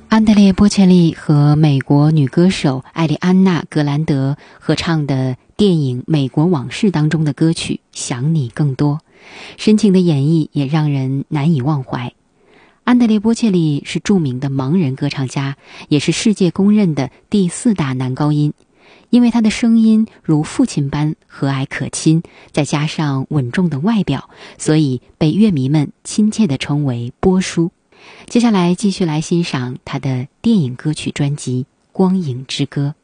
安德烈·波切利和美国女歌手艾莉安娜·格兰德合唱的电影《美国往事》当中的歌曲《想你更多》，深情的演绎也让人难以忘怀。安德烈·波切利是著名的盲人歌唱家，也是世界公认的第4大男高音。因为他的声音如父亲般和蔼可亲，再加上稳重的外表，所以被乐迷们亲切地称为波叔。接下来继续来欣赏他的电影歌曲专辑《光影之歌》。